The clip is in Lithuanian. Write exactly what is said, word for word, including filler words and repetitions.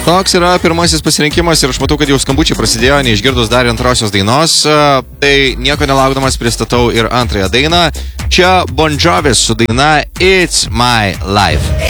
Toks yra pirmasis pasirinkimas ir aš matau, kad jau skambučiai prasidėjo, neišgirdus dar antrosios dainos. Tai nieko nelaukdamas pristatau ir antrąją dainą. Čia Bon Jovis su daina It's My Life.